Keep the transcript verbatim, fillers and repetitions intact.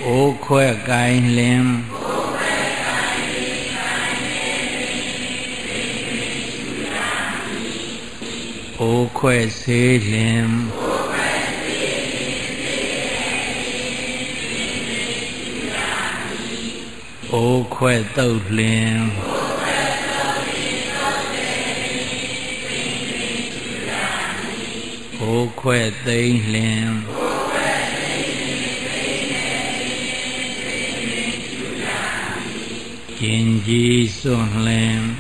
အိုးခွဲကိုင်းလင်းအိုးခွဲဆေးလင်းအိုးခွဲတုတ်လင်းအိုးခွဲသိမ်းလင်းရင်ကြီးစွန့်လင်း